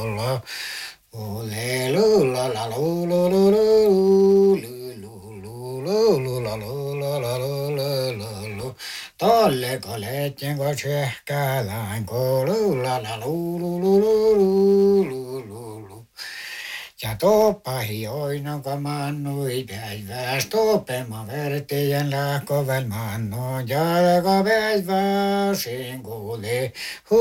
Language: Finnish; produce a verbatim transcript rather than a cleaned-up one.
la ole lu la la lu lu lu lu lu lu lu lu la lu la la lu la la lu talle kaletjen ko tjehkälän ko lu la la lu lu lu lu lu lu lu ja toppa hioina ka mannui päiväs toppema vertien lähkovel manno ja ka päiväsin kuuli